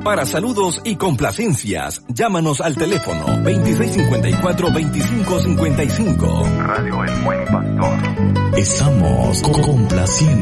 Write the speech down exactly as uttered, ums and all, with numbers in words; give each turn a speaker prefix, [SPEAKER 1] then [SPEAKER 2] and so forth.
[SPEAKER 1] Para saludos y complacencias, llámanos al teléfono veintiséis cincuenta y cuatro, veinticinco cincuenta y cinco.
[SPEAKER 2] Radio El Buen Pastor.
[SPEAKER 3] Estamos complaciendo.